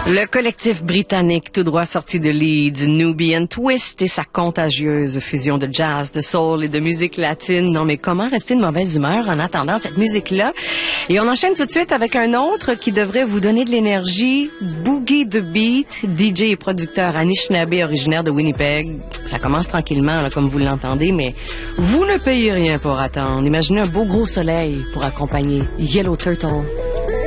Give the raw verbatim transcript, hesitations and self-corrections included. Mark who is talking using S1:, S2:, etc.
S1: Le collectif britannique tout droit sorti de Leeds, Nubian Twist et sa contagieuse fusion de jazz, de soul et de musique latine. Non mais comment rester de mauvaise humeur en attendant cette musique-là? Et on enchaîne tout de suite avec un autre qui devrait vous donner de l'énergie. Boogie the Beat, D J et producteur Anishinaabe originaire de Winnipeg. Ça commence tranquillement, là, comme vous l'entendez, mais vous ne payez rien pour attendre. Imaginez un beau gros soleil pour accompagner Yellow Turtle.